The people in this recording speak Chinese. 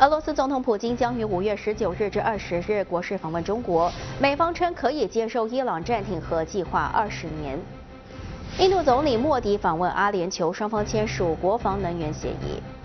俄罗斯总统普京将于5月19日至20日国事访问中国，美方称可以接受伊朗暂停核计划20年。印度总理莫迪访问阿联酋，双方签署国防能源协议。